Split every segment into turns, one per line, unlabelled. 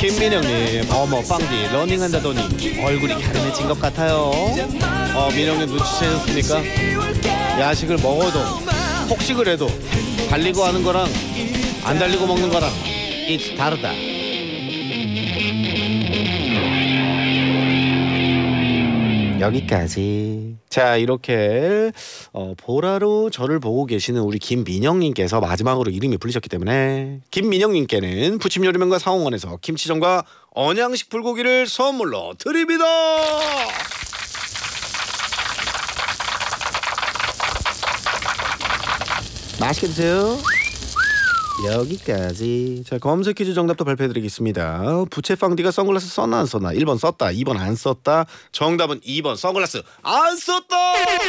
김민영님, 어머 빵디 러닝한다더니 얼굴이 갸름해진 것 같아요. 민영님 눈치채셨습니까? 야식을 먹어도 폭식을 해도 달리고 하는 거랑 안 달리고 먹는 거랑 it's 다르다. 여기까지. 자, 이렇게 보라로 저를 보고 계시는 우리 김민영님께서 마지막으로 이름이 불리셨기 때문에 김민영님께는 부침 요리명가 상홍원에서 김치전과 언양식 불고기를 선물로 드립니다. 맛있게 드세요. 여기까지. 자, 검색 퀴즈 정답도 발표해드리겠습니다. 부채빵디가 선글라스 썼나 안 썼나? 1번 썼다, 2번 안 썼다. 정답은 2번 선글라스 안 썼다.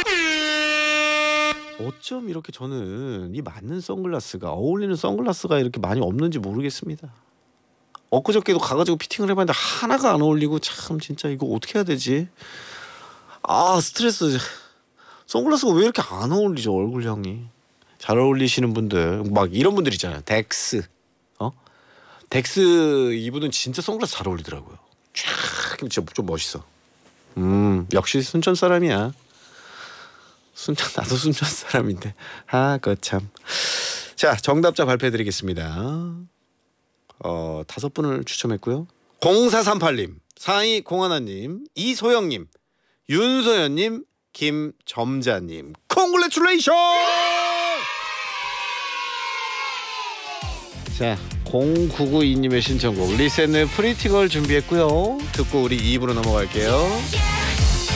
어쩜 이렇게 저는 이 맞는 선글라스가, 어울리는 선글라스가 이렇게 많이 없는지 모르겠습니다. 엊그저께도 가가지고 피팅을 해봤는데 하나가 안 어울리고, 참 진짜 이거 어떻게 해야 되지? 아, 스트레스. 선글라스가 왜 이렇게 안 어울리죠, 얼굴형이. 잘 어울리시는 분들, 막 이런 분들 있잖아요. 덱스, 덱스 이분은 진짜 선글라스 잘 어울리더라고요. 쫙 진짜 좀 멋있어. 역시 순천 사람이야. 나도 순천 사람인데. 거참. 자, 정답자 발표해드리겠습니다. 5분을 추첨했고요. 0438님, 4201님, 이소영님, 윤소연님, 김점자님, 콩글레츄레이션! 자, 0992님의 신청곡 리센의 프리티걸 준비했고요. 듣고 우리 2부로 넘어갈게요.